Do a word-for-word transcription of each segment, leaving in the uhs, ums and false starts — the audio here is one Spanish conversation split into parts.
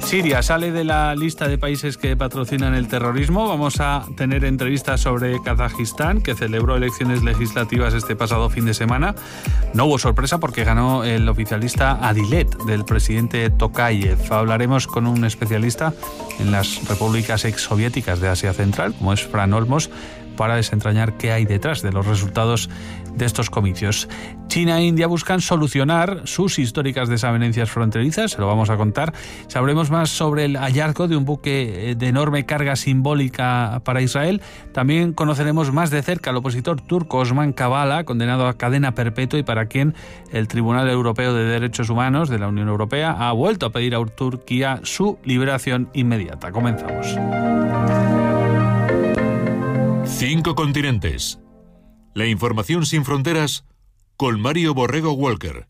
Siria sale de la lista de países que patrocinan el terrorismo. Vamos a tener entrevistas sobre Kazajistán, que celebró elecciones legislativas este pasado fin de semana. No hubo sorpresa porque ganó el oficialista Adilet, del presidente Tokayev. Hablaremos con un especialista en las repúblicas exsoviéticas de Asia Central, como es Fran Olmos, para desentrañar qué hay detrás de los resultados de estos comicios. China e India buscan solucionar sus históricas desavenencias fronterizas, se lo vamos a contar. Sabremos más sobre el hallazgo de un buque de enorme carga simbólica para Israel. También conoceremos más de cerca al opositor turco Osman Kavala, condenado a cadena perpetua y para quien el Tribunal Europeo de Derechos Humanos de la Unión Europea ha vuelto a pedir a Turquía su liberación inmediata. Comenzamos. Cinco continentes. La información sin fronteras con Mario Borrego Walker.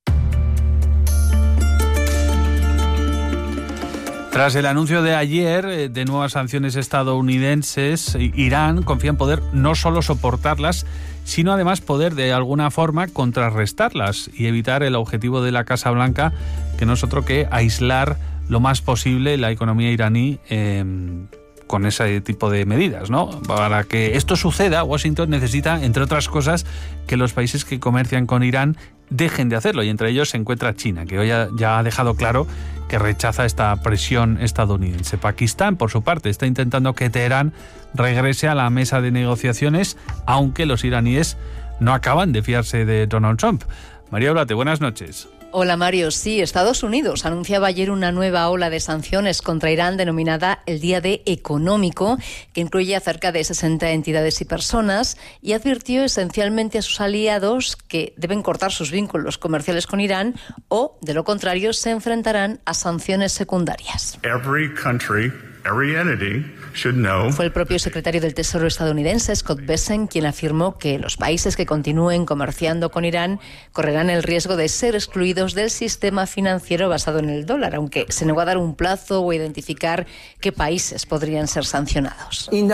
Tras el anuncio de ayer de nuevas sanciones estadounidenses, Irán confía en poder no solo soportarlas, sino además poder de alguna forma contrarrestarlas y evitar el objetivo de la Casa Blanca, que no es otro que aislar lo más posible la economía iraní eh, con ese tipo de medidas, ¿no? Para que esto suceda, Washington necesita, entre otras cosas, que los países que comercian con Irán dejen de hacerlo, y entre ellos se encuentra China, que hoy ya ha dejado claro que rechaza esta presión estadounidense. Pakistán, por su parte, está intentando que Teherán regrese a la mesa de negociaciones, aunque los iraníes no acaban de fiarse de Donald Trump. María Blate, buenas noches. Hola Mario, sí, Estados Unidos anunciaba ayer una nueva ola de sanciones contra Irán denominada el Día D Económico, que incluye a cerca de sesenta entidades y personas, y advirtió esencialmente a sus aliados que deben cortar sus vínculos comerciales con Irán o, de lo contrario, se enfrentarán a sanciones secundarias. Every country, every entity should know. Fue el propio secretario del Tesoro estadounidense, Scott Bessent, quien afirmó que los países que continúen comerciando con Irán correrán el riesgo de ser excluidos del sistema financiero basado en el dólar, aunque se negó a dar un plazo o a identificar qué países podrían ser sancionados. Y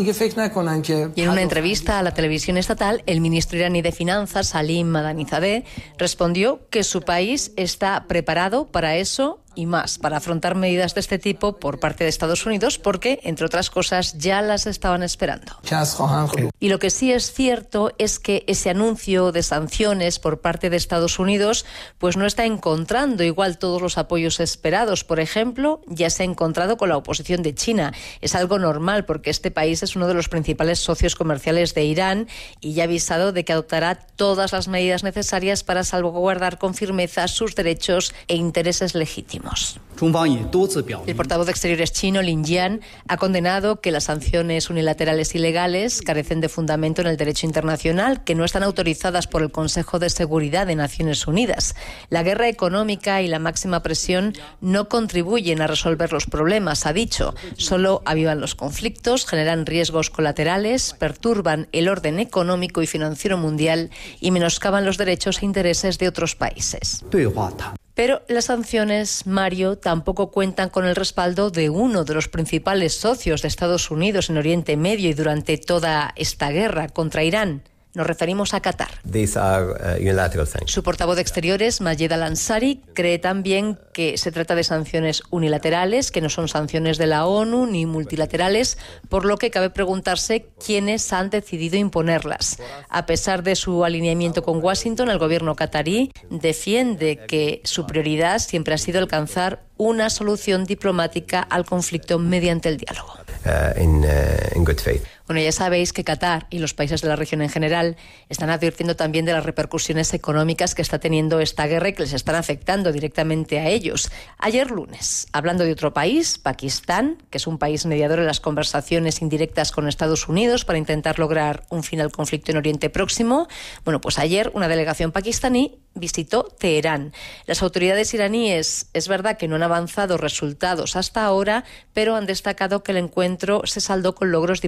en una entrevista a la televisión estatal, el ministro iraní de Finanzas, Salim Madanizadeh, respondió que su país está preparado para eso y más, para afrontar medidas de este tipo por parte de Estados Unidos, porque, entre otras cosas, ya las estaban esperando. Y lo que sí es cierto es que ese anuncio de sanciones por parte de Estados Unidos pues no está encontrando igual todos los apoyos esperados. Por ejemplo, ya se ha encontrado con la oposición de China. Es algo normal porque este país es uno de los principales socios comerciales de Irán y ya ha avisado de que adoptará todas las medidas necesarias para salvaguardar con firmeza sus derechos e intereses legítimos. El portavoz de Exteriores chino, Lin Jian, ha condenado que las sanciones unilaterales ilegales carecen de fundamento en el derecho internacional, que no están autorizadas por el Consejo de Seguridad de Naciones Unidas. La guerra económica y la máxima presión no contribuyen a resolver los problemas, ha dicho. Solo avivan los conflictos, generan riesgos colaterales, perturban el orden económico y financiero mundial y menoscaban los derechos e intereses de otros países. Pero las sanciones, Mario, tampoco cuentan con el respaldo de uno de los principales socios de Estados Unidos en Oriente Medio y durante toda esta guerra contra Irán. Nos referimos a Qatar. These are, uh, unilateral sanctions. Su portavoz de Exteriores, Majed Al-Ansari, cree también que se trata de sanciones unilaterales, que no son sanciones de la ONU ni multilaterales, por lo que cabe preguntarse quiénes han decidido imponerlas. A pesar de su alineamiento con Washington, el gobierno qatarí defiende que su prioridad siempre ha sido alcanzar una solución diplomática al conflicto mediante el diálogo. Uh, in, uh, in good faith. Bueno, ya sabéis que Qatar y los países de la región en general están advirtiendo también de las repercusiones económicas que está teniendo esta guerra y que les están afectando directamente a ellos. Ayer lunes, hablando de otro país, Pakistán, que es un país mediador en las conversaciones indirectas con Estados Unidos para intentar lograr un fin al conflicto en Oriente Próximo, bueno, pues ayer una delegación pakistaní visitó Teherán. Las autoridades iraníes es verdad que no han avanzado resultados hasta ahora, pero han destacado que el encuentro se saldó con logros diplomáticos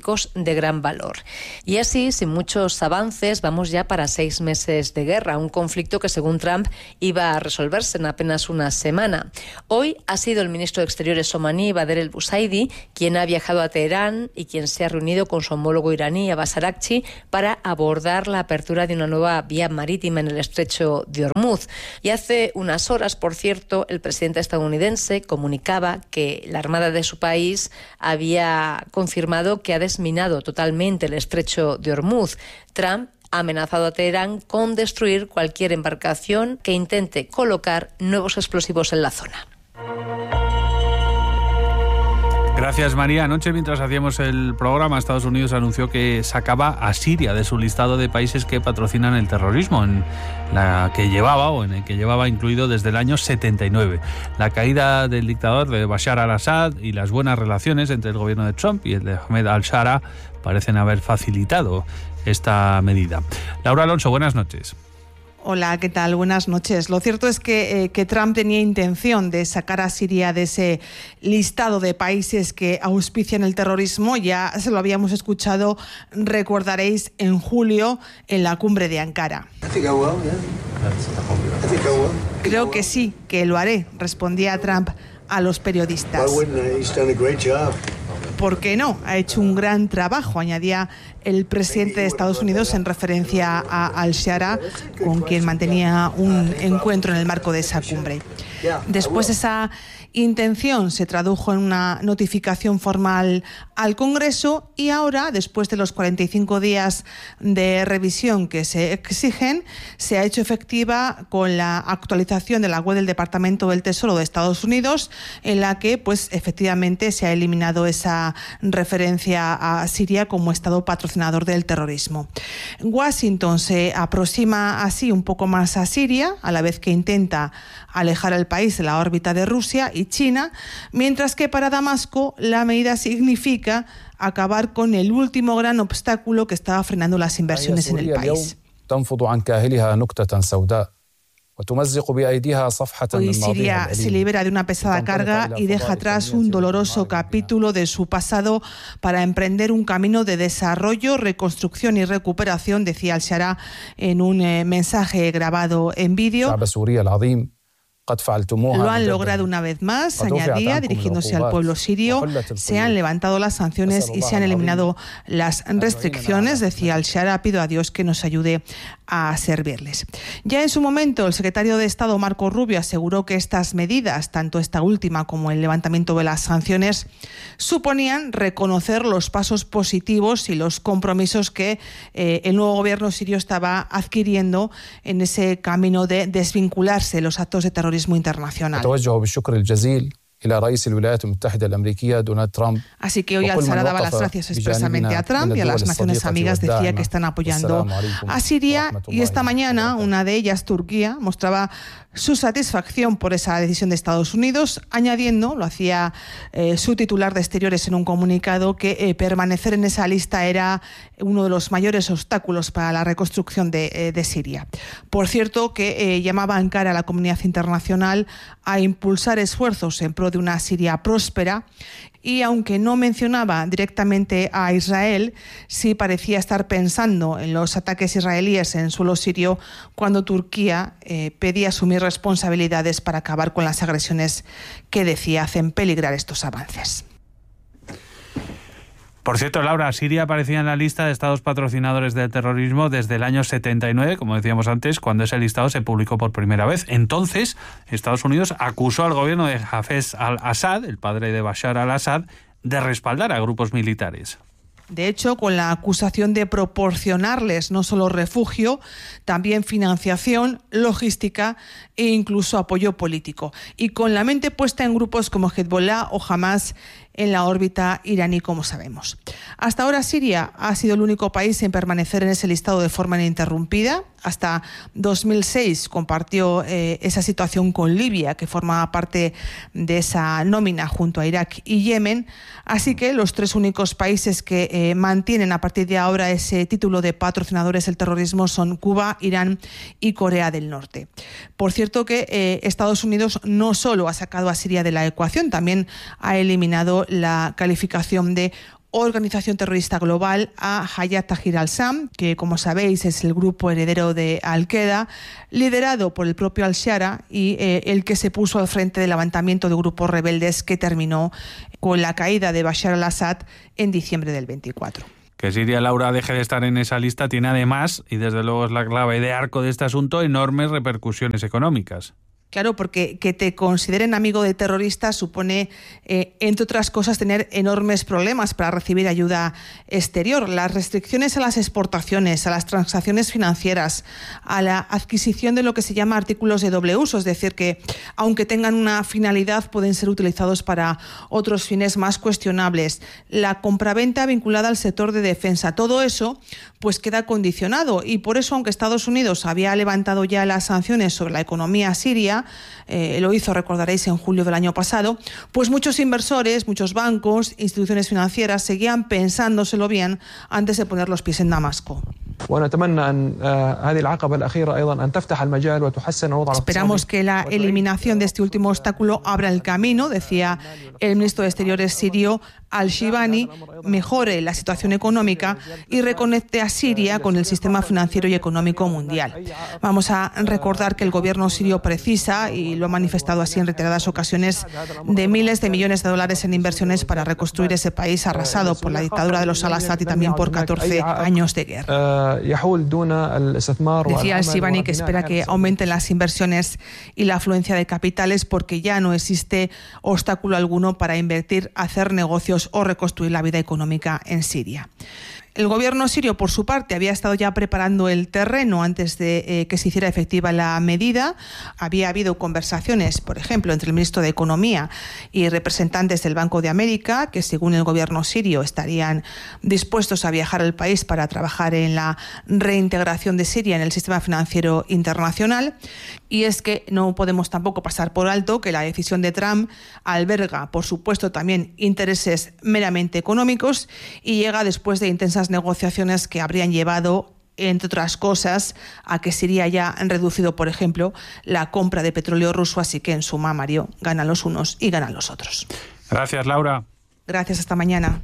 estratégicos de gran valor. Y así, sin muchos avances, vamos ya para seis meses de guerra, un conflicto que según Trump iba a resolverse en apenas una semana. Hoy ha sido el ministro de Exteriores omaní, Badr el-Busaidi, quien ha viajado a Teherán y quien se ha reunido con su homólogo iraní, Abbas Araghchi, para abordar la apertura de una nueva vía marítima en el estrecho de Hormuz. Y hace unas horas, por cierto, el presidente estadounidense comunicaba que la Armada de su país había confirmado que ha desminado totalmente el estrecho de Hormuz. Trump ha amenazado a Teherán con destruir cualquier embarcación que intente colocar nuevos explosivos en la zona. Gracias, María. Anoche, mientras hacíamos el programa, Estados Unidos anunció que sacaba a Siria de su listado de países que patrocinan el terrorismo, en la que llevaba o en el que llevaba incluido desde el año setenta y nueve. La caída del dictador de Bashar al-Assad y las buenas relaciones entre el gobierno de Trump y el de Ahmed al-Shara parecen haber facilitado esta medida. Laura Alonso, buenas noches. Hola, ¿qué tal? Buenas noches. Lo cierto es que, eh, que Trump tenía intención de sacar a Siria de ese listado de países que auspician el terrorismo. Ya se lo habíamos escuchado, recordaréis, en julio en la cumbre de Ankara. Creo que sí, que lo haré, respondía Trump a los periodistas. ¿Por qué no? Ha hecho un gran trabajo, añadía el presidente de Estados Unidos en referencia a al-Shara, con quien mantenía un encuentro en el marco de esa cumbre. Después esa intención se tradujo en una notificación formal al Congreso y ahora, después de los cuarenta y cinco días de revisión que se exigen, se ha hecho efectiva con la actualización de la web del Departamento del Tesoro de Estados Unidos, en la que, pues, efectivamente se ha eliminado esa referencia a Siria como Estado patrocinador del terrorismo. Washington se aproxima así un poco más a Siria, a la vez que intenta alejar al país de la órbita de Rusia y China, mientras que para Damasco la medida significa acabar con el último gran obstáculo que estaba frenando las inversiones en el país. Hoy Siria se libera de una pesada carga y deja atrás un doloroso capítulo de su pasado para emprender un camino de desarrollo, reconstrucción y recuperación, decía al-Shara en un eh, mensaje grabado en vídeo. Lo han logrado una vez más, añadía, dirigiéndose al pueblo sirio. Se han levantado las sanciones y se han eliminado las restricciones, decía al-Shara. Pido a Dios que nos ayude a servirles. Ya en su momento, el secretario de Estado, Marco Rubio, aseguró que estas medidas, tanto esta última como el levantamiento de las sanciones, suponían reconocer los pasos positivos y los compromisos que eh, el nuevo gobierno sirio estaba adquiriendo en ese camino de desvincularse de los actos de terrorismo internacional. Así que hoy al-Shara daba las gracias expresamente a Trump y a las naciones amigas, decía que están apoyando a Siria, y esta mañana una de ellas, Turquía, mostraba su satisfacción por esa decisión de Estados Unidos, añadiendo, lo hacía eh, su titular de Exteriores en un comunicado, que eh, permanecer en esa lista era uno de los mayores obstáculos para la reconstrucción de, eh, de Siria. Por cierto, que eh, llamaba a Ankara a la comunidad internacional a impulsar esfuerzos en pro de una Siria próspera, y aunque no mencionaba directamente a Israel, sí parecía estar pensando en los ataques israelíes en suelo sirio cuando Turquía eh, pedía asumir responsabilidades para acabar con las agresiones que decía hacen peligrar estos avances. Por cierto, Laura, Siria aparecía en la lista de estados patrocinadores del terrorismo desde el año setenta y nueve, como decíamos antes, cuando ese listado se publicó por primera vez. Entonces, Estados Unidos acusó al gobierno de Hafez al-Assad, el padre de Bashar al-Assad, de respaldar a grupos militares. De hecho, con la acusación de proporcionarles no solo refugio, también financiación, logística e incluso apoyo político. Y con la mente puesta en grupos como Hezbollah o Hamas en la órbita iraní, como sabemos. Hasta ahora Siria ha sido el único país en permanecer en ese listado de forma ininterrumpida. Hasta dos mil seis compartió eh, esa situación con Libia, que formaba parte de esa nómina junto a Irak y Yemen. Así que los tres únicos países que eh, mantienen a partir de ahora ese título de patrocinadores del terrorismo son Cuba, Irán y Corea del Norte. Por cierto que eh, Estados Unidos no solo ha sacado a Siria de la ecuación, también ha eliminado la calificación de organización terrorista global a Hayat Tahrir al-Sham, que como sabéis es el grupo heredero de Al-Qaeda, liderado por el propio al-Shara y eh, el que se puso al frente del levantamiento de grupos rebeldes que terminó con la caída de Bashar al-Assad en diciembre del veinticuatro. Que Siria, Laura, deje de estar en esa lista tiene además, y desde luego es la clave de arco de este asunto, enormes repercusiones económicas. Claro, porque que te consideren amigo de terroristas supone, eh, entre otras cosas, tener enormes problemas para recibir ayuda exterior. Las restricciones a las exportaciones, a las transacciones financieras, a la adquisición de lo que se llama artículos de doble uso, es decir, que aunque tengan una finalidad pueden ser utilizados para otros fines más cuestionables. La compraventa vinculada al sector de defensa, todo eso pues queda condicionado y por eso, aunque Estados Unidos había levantado ya las sanciones sobre la economía siria, eh, lo hizo, recordaréis, en julio del año pasado, pues muchos inversores, muchos bancos, instituciones financieras seguían pensándoselo bien antes de poner los pies en Damasco. Esperamos que la eliminación de este último obstáculo abra el camino, decía el ministro de Exteriores sirio Al-Shibani, mejore la situación económica y reconecte a Siria con el sistema financiero y económico mundial. Vamos a recordar que el gobierno sirio precisa, y lo ha manifestado así en reiteradas ocasiones, de miles de millones de dólares en inversiones para reconstruir ese país arrasado por la dictadura de los Al-Assad y también por catorce años de guerra. Decía Al-Shibani que espera que aumenten las inversiones y la afluencia de capitales porque ya no existe obstáculo alguno para invertir, hacer negocios o reconstruir la vida económica en Siria. El gobierno sirio, por su parte, había estado ya preparando el terreno antes de eh, que se hiciera efectiva la medida. Había habido conversaciones, por ejemplo, entre el ministro de Economía y representantes del Banco de América, que según el gobierno sirio estarían dispuestos a viajar al país para trabajar en la reintegración de Siria en el sistema financiero internacional. Y es que no podemos tampoco pasar por alto que la decisión de Trump alberga, por supuesto, también intereses meramente económicos y llega después de intensas negociaciones que habrían llevado, entre otras cosas, a que Siria haya reducido, por ejemplo, la compra de petróleo ruso. Así que, en suma, Mario, ganan los unos y ganan los otros. Gracias, Laura. Gracias, hasta mañana.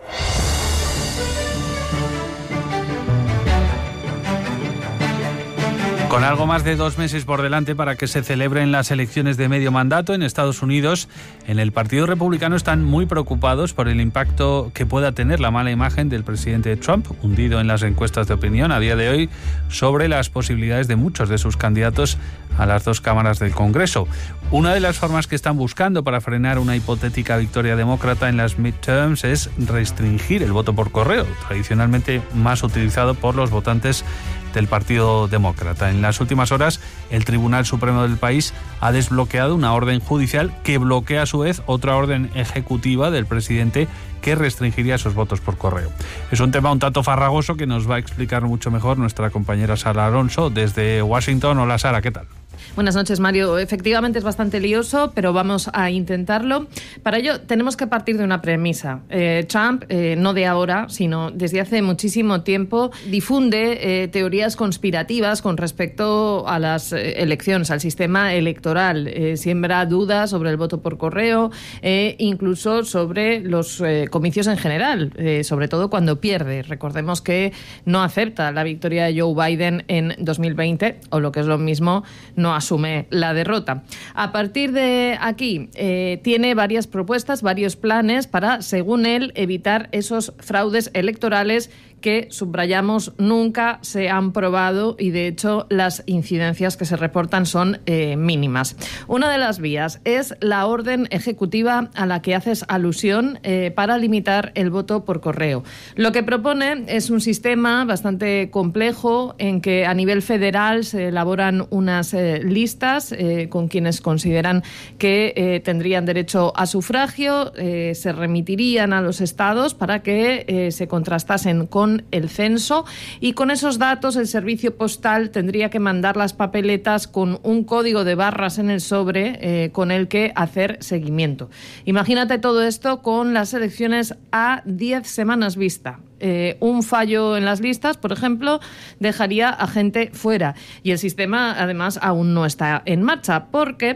Con algo más de dos meses por delante para que se celebren las elecciones de medio mandato en Estados Unidos, en el Partido Republicano están muy preocupados por el impacto que pueda tener la mala imagen del presidente Trump, hundido en las encuestas de opinión a día de hoy, sobre las posibilidades de muchos de sus candidatos a las dos cámaras del Congreso. Una de las formas que están buscando para frenar una hipotética victoria demócrata en las midterms es restringir el voto por correo, tradicionalmente más utilizado por los votantes del Partido Demócrata. En las últimas horas, el Tribunal Supremo del país ha desbloqueado una orden judicial que bloquea a su vez otra orden ejecutiva del presidente que restringiría esos votos por correo. Es un tema un tanto farragoso que nos va a explicar mucho mejor nuestra compañera Sara Alonso desde Washington. Hola, Sara, ¿qué tal? Buenas noches, Mario. Efectivamente es bastante lioso, pero vamos a intentarlo. Para ello tenemos que partir de una premisa. Eh, Trump, eh, no de ahora, sino desde hace muchísimo tiempo, difunde eh, teorías conspirativas con respecto a las eh, elecciones, al sistema electoral. Eh, siembra dudas sobre el voto por correo, e incluso sobre los eh, comicios en general, eh, sobre todo cuando pierde. Recordemos que no acepta la victoria de Joe Biden en dos mil veinte, o lo que es lo mismo, no asume la derrota. A partir de aquí, eh, tiene varias propuestas, varios planes para, según él, evitar esos fraudes electorales que, subrayamos, nunca se han probado y, de hecho, las incidencias que se reportan son eh, mínimas. Una de las vías es la orden ejecutiva a la que haces alusión eh, para limitar el voto por correo. Lo que propone es un sistema bastante complejo en que a nivel federal se elaboran unas eh, listas eh, con quienes consideran que eh, tendrían derecho a sufragio, eh, se remitirían a los estados para que eh, se contrastasen con el censo, y con esos datos el servicio postal tendría que mandar las papeletas con un código de barras en el sobre eh, con el que hacer seguimiento. Imagínate todo esto con las elecciones a diez semanas vista. Eh, un fallo en las listas, por ejemplo, dejaría a gente fuera, y el sistema además aún no está en marcha porque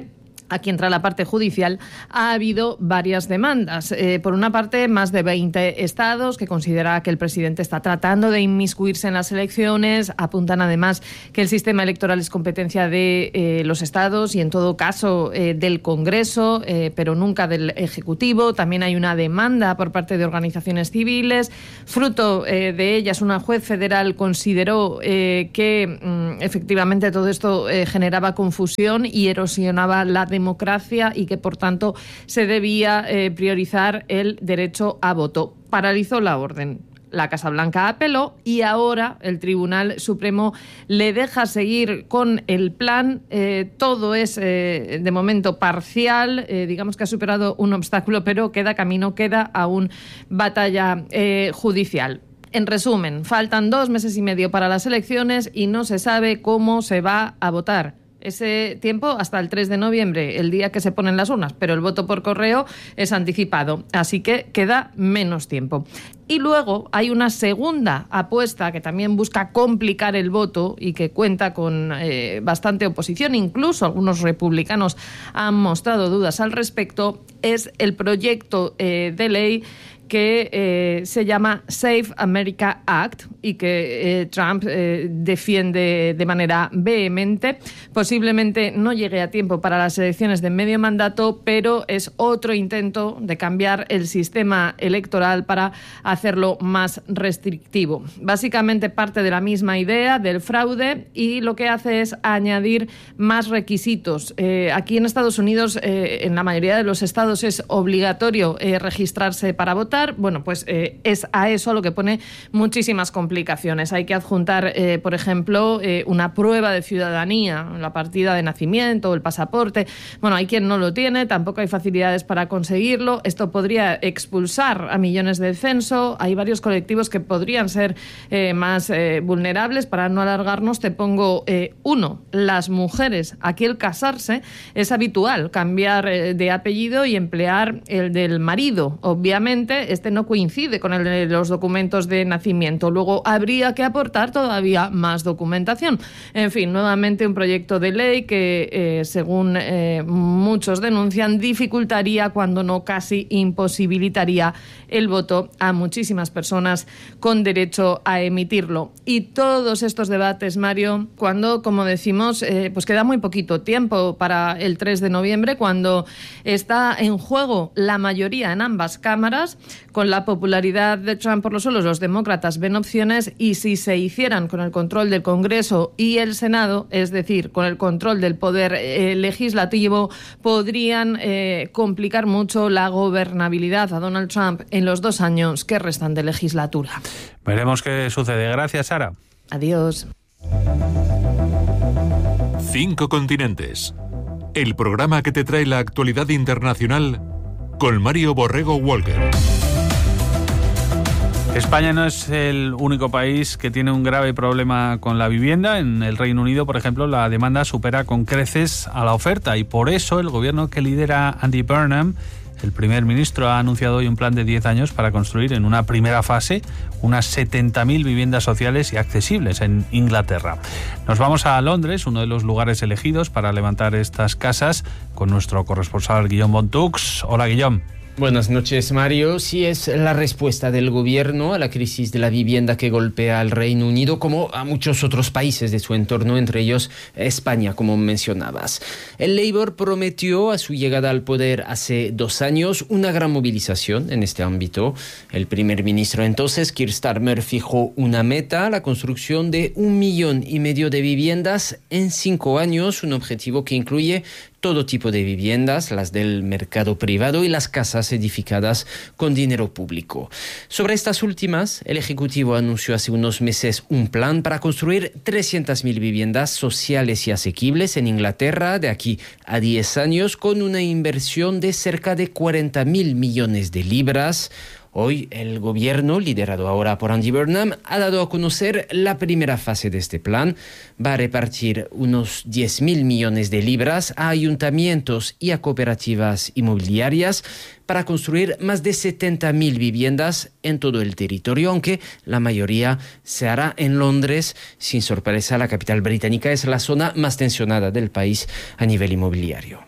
aquí entra la parte judicial, ha habido varias demandas. Eh, por una parte, más de veinte estados que consideran que el presidente está tratando de inmiscuirse en las elecciones, apuntan además que el sistema electoral es competencia de eh, los estados y en todo caso eh, del Congreso, eh, pero nunca del Ejecutivo. También hay una demanda por parte de organizaciones civiles. Fruto eh, de ellas, una juez federal consideró eh, que mm, efectivamente todo esto eh, generaba confusión y erosionaba la democracia democracia y que, por tanto, se debía eh, priorizar el derecho a voto. Paralizó la orden. La Casa Blanca apeló y ahora el Tribunal Supremo le deja seguir con el plan. Eh, todo es, eh, de momento, parcial. Eh, digamos que ha superado un obstáculo, pero queda camino, queda aún batalla eh, judicial. En resumen, faltan dos meses y medio para las elecciones y no se sabe cómo se va a votar. Ese tiempo hasta el tres de noviembre, el día que se ponen las urnas, pero el voto por correo es anticipado, así que queda menos tiempo. Y luego hay una segunda apuesta que también busca complicar el voto y que cuenta con eh, bastante oposición, incluso algunos republicanos han mostrado dudas al respecto, es el proyecto eh, de ley que eh, se llama Safe America Act y que eh, Trump eh, defiende de manera vehemente. Posiblemente no llegue a tiempo para las elecciones de medio mandato, pero es otro intento de cambiar el sistema electoral para hacerlo más restrictivo. Básicamente parte de la misma idea del fraude y lo que hace es añadir más requisitos. Eh, aquí en Estados Unidos, eh, en la mayoría de los estados es obligatorio eh, registrarse para votar. Bueno, pues eh, es a eso a lo que pone muchísimas complicaciones. Hay que adjuntar, eh, por ejemplo, eh, una prueba de ciudadanía, la partida de nacimiento o el pasaporte. Bueno, hay quien no lo tiene, tampoco hay facilidades para conseguirlo. Esto podría expulsar a millones del censo. Hay varios colectivos que podrían ser eh, más eh, vulnerables. Para no alargarnos, te pongo eh, uno. Las mujeres. Aquí el casarse es habitual, cambiar eh, de apellido y emplear el del marido. Obviamente, este no coincide con el de los documentos de nacimiento. Luego habría que aportar todavía más documentación. En fin, nuevamente un proyecto de ley que, eh, según eh, muchos denuncian, dificultaría, cuando no casi imposibilitaría, el voto a muchísimas personas con derecho a emitirlo. Y todos estos debates, Mario, cuando, como decimos, eh, pues queda muy poquito tiempo para el tres de noviembre, cuando está en juego la mayoría en ambas cámaras. Con la popularidad de Trump por los suelos, los demócratas ven opciones y si se hicieran con el control del Congreso y el Senado, es decir, con el control del poder eh, legislativo, podrían eh, complicar mucho la gobernabilidad a Donald Trump en los dos años que restan de legislatura. Veremos qué sucede. Gracias, Sara. Adiós. Cinco continentes. El programa que te trae la actualidad internacional con Mario Borrego Walker. España no es el único país que tiene un grave problema con la vivienda. En el Reino Unido, por ejemplo, la demanda supera con creces a la oferta y por eso el gobierno que lidera Andy Burnham, el primer ministro, ha anunciado hoy un plan de diez años para construir en una primera fase unas setenta mil viviendas sociales y accesibles en Inglaterra. Nos vamos a Londres, uno de los lugares elegidos para levantar estas casas, con nuestro corresponsal Guillaume Bontux. Hola, Guillaume. Buenas noches, Mario. Sí, es la respuesta del gobierno a la crisis de la vivienda que golpea al Reino Unido, como a muchos otros países de su entorno, entre ellos España, como mencionabas. El Labour prometió a su llegada al poder hace dos años una gran movilización en este ámbito. El primer ministro entonces, Keir Starmer, fijó una meta, la construcción de un millón y medio de viviendas en cinco años, un objetivo que incluye todo tipo de viviendas, las del mercado privado y las casas edificadas con dinero público. Sobre estas últimas, el Ejecutivo anunció hace unos meses un plan para construir trescientas mil viviendas sociales y asequibles en Inglaterra de aquí a diez años, con una inversión de cerca de cuarenta mil millones de libras. Hoy el gobierno, liderado ahora por Andy Burnham, ha dado a conocer la primera fase de este plan. Va a repartir unos diez mil millones de libras a ayuntamientos y a cooperativas inmobiliarias para construir más de setenta mil viviendas en todo el territorio, aunque la mayoría se hará en Londres. Sin sorpresa, la capital británica es la zona más tensionada del país a nivel inmobiliario.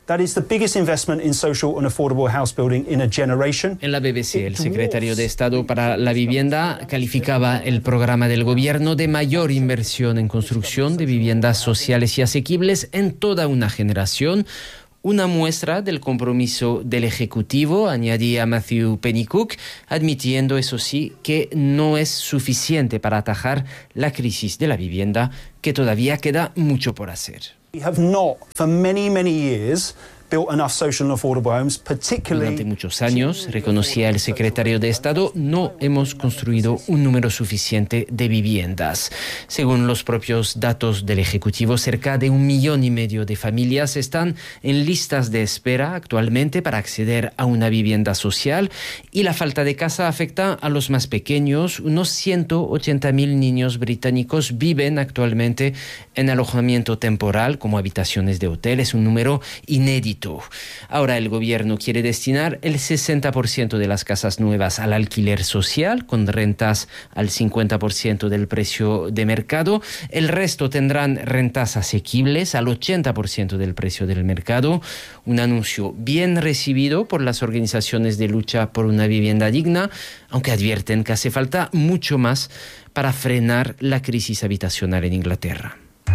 That is the biggest investment in social and affordable house building in a generation. En la B B C, el secretario de Estado para la Vivienda calificaba el programa del gobierno de mayor inversión en construcción de viviendas sociales y asequibles en toda una generación. Una muestra del compromiso del Ejecutivo, añadía Matthew Pennycook, admitiendo, eso sí, que no es suficiente para atajar la crisis de la vivienda, que todavía queda mucho por hacer. We have not, for many, many years, built enough social and affordable homes, particularly... Durante muchos años, reconocía el secretario de Estado, no hemos construido un número suficiente de viviendas. Según los propios datos del Ejecutivo, cerca de un millón y medio de familias están en listas de espera actualmente para acceder a una vivienda social, y la falta de casa afecta a los más pequeños. Unos ciento ochenta mil niños británicos viven actualmente en alojamiento temporal como habitaciones de hotel. Es un número inédito. Ahora el gobierno quiere destinar el sesenta por ciento de las casas nuevas al alquiler social, con rentas al cincuenta por ciento del precio de mercado. El resto tendrán rentas asequibles al ochenta por ciento del precio del mercado. Un anuncio bien recibido por las organizaciones de lucha por una vivienda digna, aunque advierten que hace falta mucho más para frenar la crisis habitacional en Inglaterra.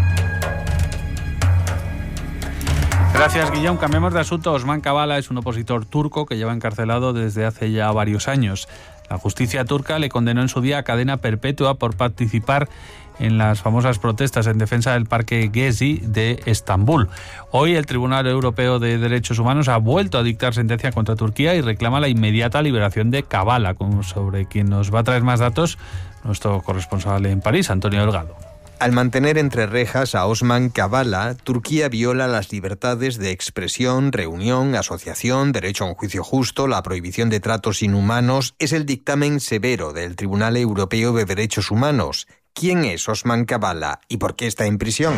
Gracias, Guillaume. Cambiamos de asunto. Osman Kavala es un opositor turco que lleva encarcelado desde hace ya varios años. La justicia turca le condenó en su día a cadena perpetua por participar en las famosas protestas en defensa del Parque Gezi de Estambul. Hoy el Tribunal Europeo de Derechos Humanos ha vuelto a dictar sentencia contra Turquía y reclama la inmediata liberación de Kavala, sobre quien nos va a traer más datos nuestro corresponsal en París, Antonio Delgado. Al mantener entre rejas a Osman Kavala, Turquía viola las libertades de expresión, reunión, asociación, derecho a un juicio justo, la prohibición de tratos inhumanos. Es el dictamen severo del Tribunal Europeo de Derechos Humanos. ¿Quién es Osman Kavala y por qué está en prisión?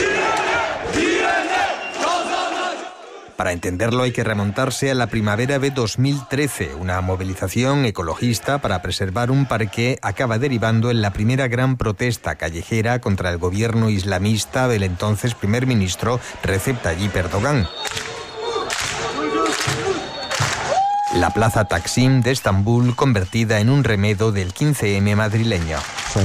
Para entenderlo hay que remontarse a la primavera de dos mil trece. Una movilización ecologista para preservar un parque acaba derivando en la primera gran protesta callejera contra el gobierno islamista del entonces primer ministro Recep Tayyip Erdogan. La plaza Taksim de Estambul convertida en un remedo del quince eme madrileño.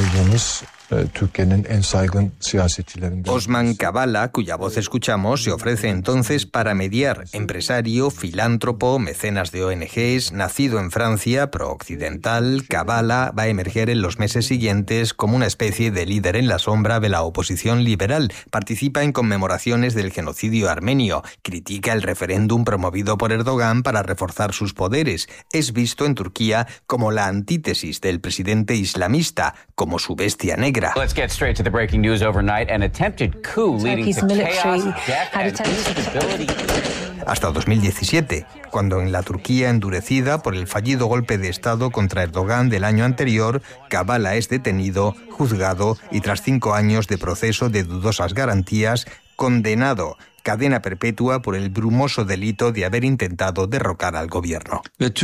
Osman Kavala, cuya voz escuchamos, se ofrece entonces para mediar. Empresario, filántropo, mecenas de O N Ges, nacido en Francia, pro-occidental, Kavala va a emerger en los meses siguientes como una especie de líder en la sombra de la oposición liberal. Participa en conmemoraciones del genocidio armenio, critica el referéndum promovido por Erdogan para reforzar sus poderes. Es visto en Turquía como la antítesis del presidente islamista, como su bestia negra. Let's get straight to the breaking news overnight. An attempted coup leading to chaos, death and instability. Hasta dos mil diecisiete, cuando en la Turquía endurecida por el fallido golpe de Estado contra Erdogan del año anterior, Kavala es detenido, juzgado y tras cinco años de proceso de dudosas garantías, condenado. Cadena perpetua por el brumoso delito de haber intentado derrocar al gobierno.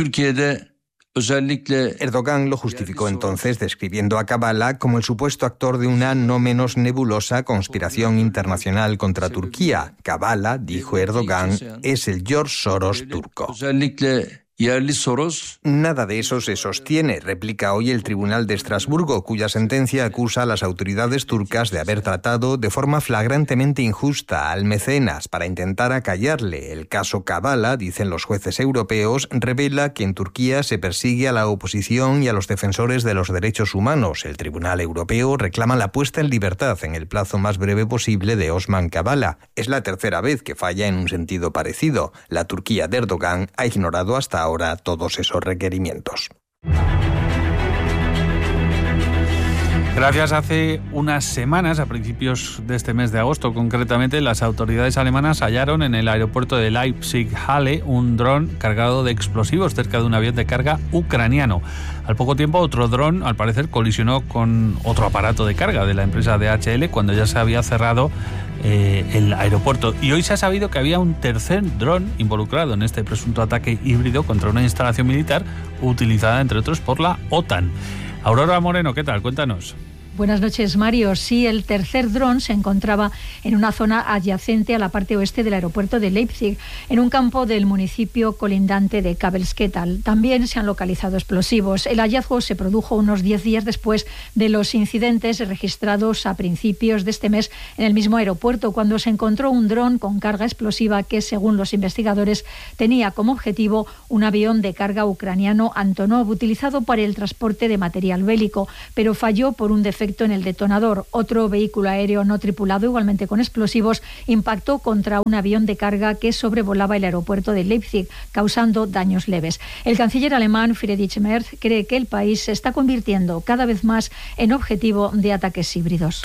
Erdogan lo justificó entonces describiendo a Kavala como el supuesto actor de una no menos nebulosa conspiración internacional contra Turquía. Kavala, dijo Erdogan, es el George Soros turco. Nada de eso se sostiene, replica hoy el Tribunal de Estrasburgo, cuya sentencia acusa a las autoridades turcas de haber tratado de forma flagrantemente injusta al mecenas para intentar acallarle. El caso Kavala, dicen los jueces europeos, revela que en Turquía se persigue a la oposición y a los defensores de los derechos humanos. El Tribunal Europeo reclama la puesta en libertad en el plazo más breve posible de Osman Kavala. Es la tercera vez que falla en un sentido parecido. La Turquía de Erdogan ha ignorado hasta ahora ahora todos esos requerimientos. Gracias. Hace unas semanas, a principios de este mes de agosto concretamente, las autoridades alemanas hallaron en el aeropuerto de Leipzig-Halle un dron cargado de explosivos cerca de un avión de carga ucraniano. Al poco tiempo, otro dron, al parecer, colisionó con otro aparato de carga de la empresa D H L cuando ya se había cerrado eh, el aeropuerto. Y hoy se ha sabido que había un tercer dron involucrado en este presunto ataque híbrido contra una instalación militar utilizada, entre otros, por la OTAN. Aurora Moreno, ¿qué tal? Cuéntanos. Buenas noches, Mario. Sí, el tercer dron se encontraba en una zona adyacente a la parte oeste del aeropuerto de Leipzig, en un campo del municipio colindante de Kabelsketal. También se han localizado explosivos. El hallazgo se produjo unos diez días después de los incidentes registrados a principios de este mes en el mismo aeropuerto, cuando se encontró un dron con carga explosiva que, según los investigadores, tenía como objetivo un avión de carga ucraniano Antonov utilizado para el transporte de material bélico, pero falló por un defecto en el detonador. Otro vehículo aéreo no tripulado, igualmente con explosivos, impactó contra un avión de carga que sobrevolaba el aeropuerto de Leipzig, causando daños leves. El canciller alemán Friedrich Merz cree que el país se está convirtiendo cada vez más en objetivo de ataques híbridos.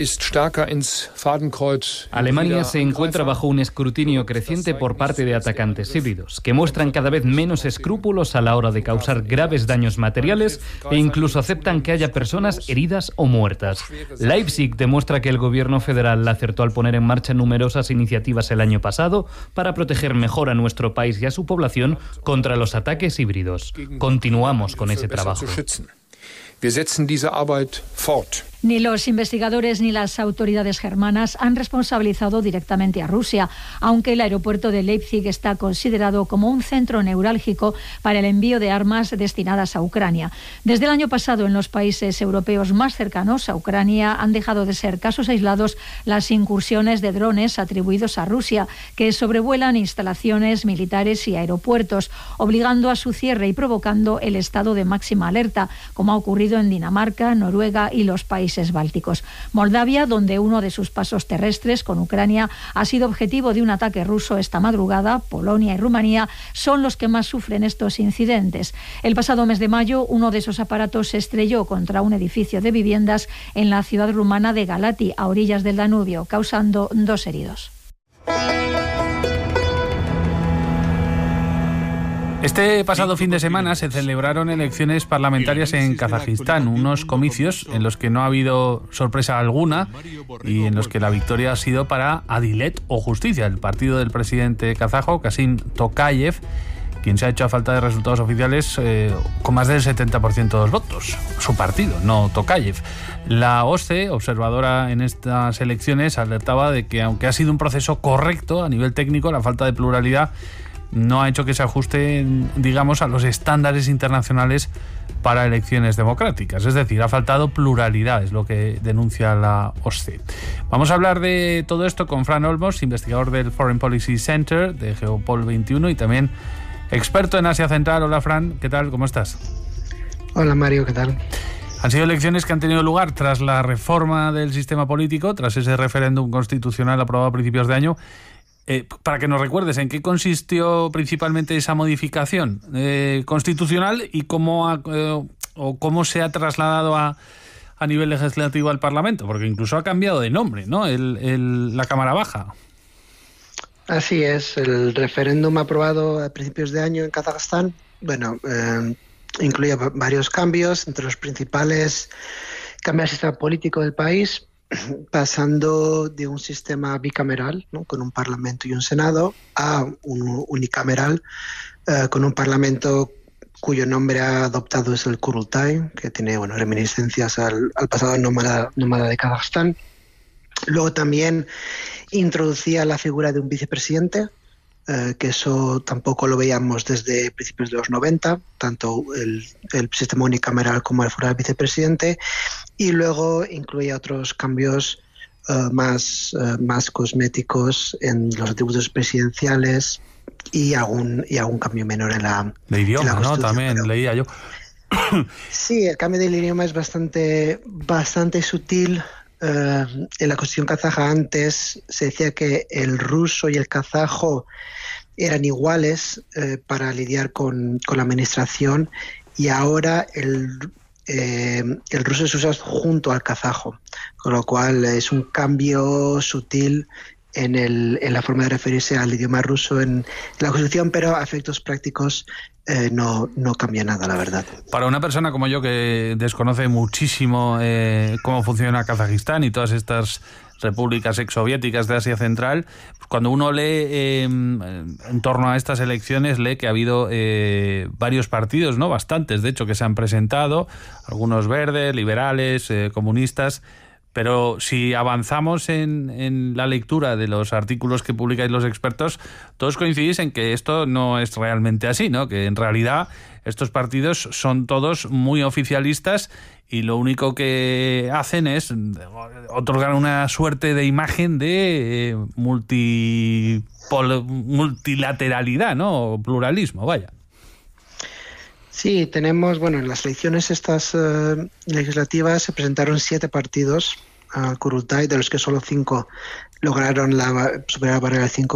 Alemania se encuentra bajo un escrutinio creciente por parte de atacantes híbridos, que muestran cada vez menos escrúpulos a la hora de causar graves daños materiales e incluso aceptan que haya personas heridas o muertas. Leipzig demuestra que el gobierno federal acertó al poner en marcha numerosas iniciativas el año pasado para proteger mejor a nuestro país y a su población contra los ataques híbridos. Continuamos con ese trabajo. Ni los investigadores ni las autoridades germanas han responsabilizado directamente a Rusia, aunque el aeropuerto de Leipzig está considerado como un centro neurálgico para el envío de armas destinadas a Ucrania. Desde el año pasado, en los países europeos más cercanos a Ucrania han dejado de ser casos aislados las incursiones de drones atribuidos a Rusia, que sobrevuelan instalaciones militares y aeropuertos, obligando a su cierre y provocando el estado de máxima alerta, como ha ocurrido en Dinamarca, Noruega y los países bálticos. Moldavia, donde uno de sus pasos terrestres con Ucrania ha sido objetivo de un ataque ruso esta madrugada, Polonia y Rumanía son los que más sufren estos incidentes. El pasado mes de mayo, uno de esos aparatos se estrelló contra un edificio de viviendas en la ciudad rumana de Galati, a orillas del Danubio, causando dos heridos. Este pasado fin de semana se celebraron elecciones parlamentarias en Kazajistán, unos comicios en los que no ha habido sorpresa alguna y en los que la victoria ha sido para Adilet o Justicia, el partido del presidente kazajo Kasim Tokayev, quien se ha hecho a falta de resultados oficiales eh, con más del setenta por ciento de los votos. Su partido, no Tokayev. La O S C E, observadora en estas elecciones, alertaba de que aunque ha sido un proceso correcto a nivel técnico, la falta de pluralidad no ha hecho que se ajuste, digamos, a los estándares internacionales para elecciones democráticas. Es decir, ha faltado pluralidad, es lo que denuncia la O S C E. Vamos a hablar de todo esto con Fran Olmos, investigador del Foreign Policy Center de Geopol veintiuno y también experto en Asia Central. Hola, Fran, ¿qué tal? ¿Cómo estás? Hola, Mario, ¿qué tal? Han sido elecciones que han tenido lugar tras la reforma del sistema político, tras ese referéndum constitucional aprobado a principios de año. Eh, para que nos recuerdes, ¿en qué consistió principalmente esa modificación eh, constitucional y cómo, ha, eh, o cómo se ha trasladado a, a nivel legislativo al Parlamento? Porque incluso ha cambiado de nombre, ¿no? El, el, la Cámara Baja. Así es, el referéndum aprobado a principios de año en Kazajstán, bueno, eh, incluye varios cambios, entre los principales cambiar el sistema político del país, pasando de un sistema bicameral, ¿no?, con un Parlamento y un Senado, a un unicameral eh, con un Parlamento cuyo nombre ha adoptado es el Kurultay, que tiene, bueno, reminiscencias al, al pasado nómada, nómada de Kazajstán. Luego también introducía la figura de un vicepresidente, eh, que eso tampoco lo veíamos desde principios de los noventa, tanto el, el sistema unicameral como el figura del vicepresidente. Y luego incluye otros cambios uh, más, uh, más cosméticos en los atributos presidenciales y algún, y algún cambio menor en la de idioma, en la ¿no? También pero, leía yo. Sí, el cambio del idioma es bastante, bastante sutil. Uh, en la Constitución kazaja antes se decía que el ruso y el kazajo eran iguales uh, para lidiar con, con la administración, y ahora el Eh, el ruso se usa junto al kazajo, con lo cual es un cambio sutil en, el, en la forma de referirse al idioma ruso en, en la Constitución, pero a efectos prácticos eh, no, no cambia nada, la verdad. Para una persona como yo que desconoce muchísimo eh, cómo funciona Kazajistán y todas estas repúblicas exsoviéticas de Asia Central. Cuando uno lee eh, en torno a estas elecciones, lee que ha habido eh, varios partidos, ¿no? Bastantes, de hecho, que se han presentado, algunos verdes, liberales, eh, comunistas. Pero si avanzamos en, en la lectura de los artículos que publicáis los expertos, todos coincidís en que esto no es realmente así, ¿no? Que en realidad estos partidos son todos muy oficialistas y lo único que hacen es otorgar una suerte de imagen de eh, multi, pol, multilateralidad, ¿no? O pluralismo, vaya. Sí, tenemos, bueno, en las elecciones estas uh, legislativas se presentaron siete partidos al uh, Kurultai, de los que solo cinco lograron la, superar la barrera del cinco